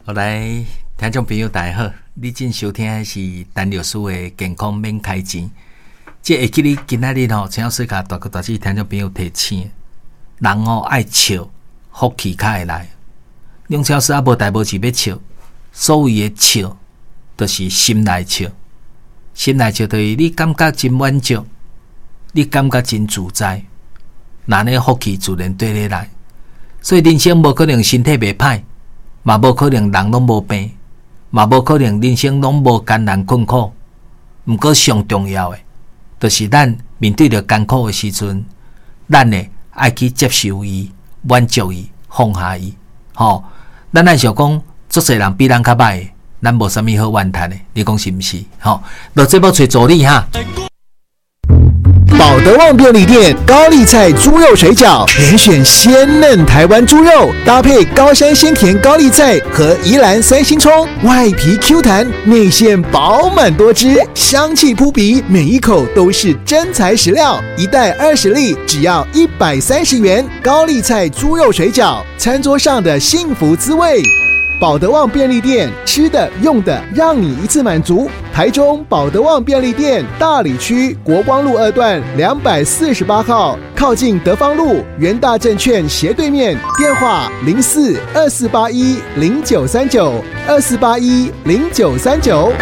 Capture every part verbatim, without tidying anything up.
好来，听众朋友大家好，你正收听的是陈律师的健康免开钱。这会记你今仔日吼，请老师甲大哥大姐听众朋友提醒，人吼爱笑，福气才会来。梁老师也无代无志要笑，所谓的笑，就是心内笑。心内笑就是你感觉真满足，你感觉真自在，那呢福气自然对你来。所以人生无可能身体袂歹。嘛无可能人拢无病，嘛无可能人生拢无艰难困苦。毋过上重要的，就是咱面对着艰苦的时阵，咱呢爱去接受伊、满足伊、放下伊。吼，咱爱想讲，足侪人比咱较歹，咱无啥物好怨叹的。你讲是毋是？吼，落节目找助理哈。 宝德旺便利店高丽菜猪肉水饺，连选鲜嫩台湾猪肉，搭配高山鲜甜高丽菜和宜兰三星葱，外皮 Q 弹，内馅饱满多汁，香气扑鼻，每一口都是真材实料。一袋二十粒，只要一百三十元。高丽菜猪肉水饺，餐桌上的幸福滋味。宝德旺便利店，吃的用的让你一次满足。台中宝德旺便利店大里区国光路二段两百四十八号，靠近德芳路元大证券斜对面，电话零四二四八一零九三九二四八一零九三九。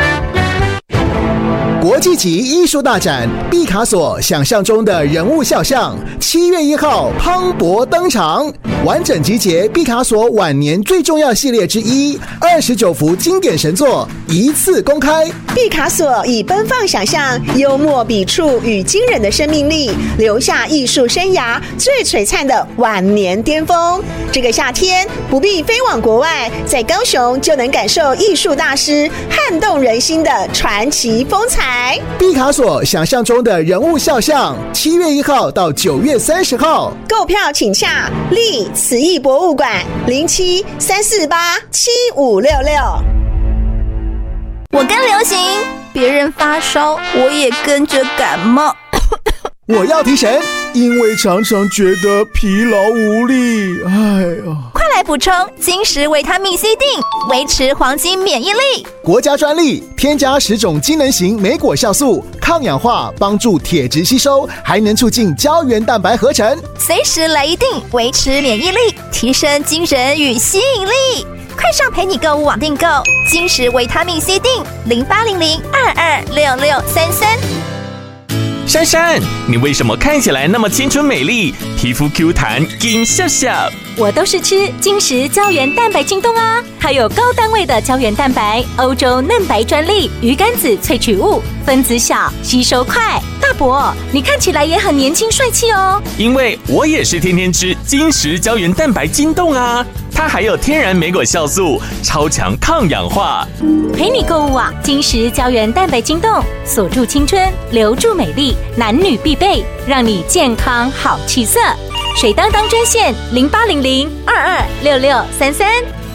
国际级艺术大展毕卡索想象中的人物肖像，七月一号磅礴登场，完整集结毕卡索晚年最重要系列之一，二十九幅经典神作一次公开。 毕卡索以奔放想象、幽默笔触与惊人的生命力，留下艺术生涯最璀璨的晚年巅峰。这个夏天不必飞往国外，在高雄就能感受艺术大师撼动人心的传奇风采。 毕卡索想象中的人物肖像，七月一号到九月三十号， 购票请洽立慈艺博物馆零七三四八七五六六。 我跟流行，别人发烧，我也跟着感冒。 我要提神，因为常常觉得疲劳无力。哎呀， 快来补充金石维他命 C 锭，维持黄金免疫力。 国家专利，添加十种机能型莓果酵素，抗氧化，帮助铁质吸收，还能促进胶原蛋白合成。 随时来一锭，维持免疫力，提升精神与吸引力。快上陪你购物网订购金石维他命 C 锭，零八零零二二六六三三。 珊珊，你为什么看起来那么青春美丽，皮肤 Q 弹，金笑笑？ 我都是吃金石胶原蛋白晶冻啊，它有高单位的胶原蛋白，欧洲嫩白专利，鱼肝子萃取物，分子小，吸收快。大伯，你看起来也很年轻帅气哦。 因为我也是天天吃金石胶原蛋白晶冻啊，它还有天然莓果酵素，超强抗氧化。 陪你购物网，金石胶原蛋白晶冻，锁住青春，留住美丽，男女必备，让你健康好气色。水当当专线零八零零二二六六三三。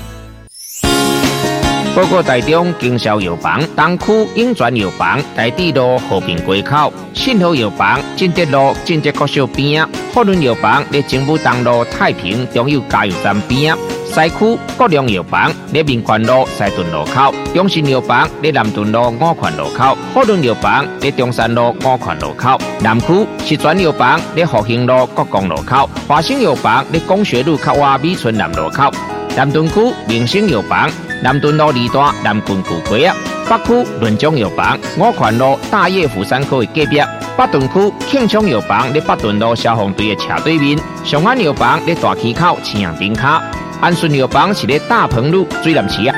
报告台中经销药房东区永泉药房台地路和平街口，信和药房进德路进德国小边，福伦药房在政府东路太平中油加油站边，西区国良药房在民权路西屯路口，中信药房在南屯路五权路口，福伦药房在中山路五权路口，南区石泉药房在复兴路国光路口，华兴药房在工学路靠外美村南路口，南屯区明星药房南屯路二段南郡古街啊，北区润中药房五权路大叶福山科的隔壁，北屯区庆昌药房在北屯路消防队的斜对面，上安药房在大溪口青阳顶卡，安顺药房是在大鹏路水南市啊。